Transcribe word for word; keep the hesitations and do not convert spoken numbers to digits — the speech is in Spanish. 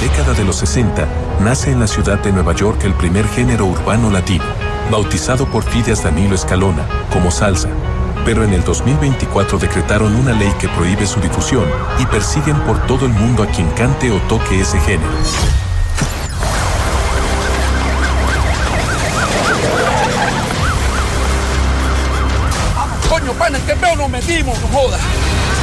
década de los sesenta, nace en la ciudad de Nueva York el primer género urbano latino, bautizado por Fidias Danilo Escalona como salsa. Pero en el dos mil veinticuatro decretaron una ley que prohíbe su difusión y persiguen por todo el mundo a quien cante o toque ese género. Coño, pana, ¿en qué peo nos metimos? No jodas.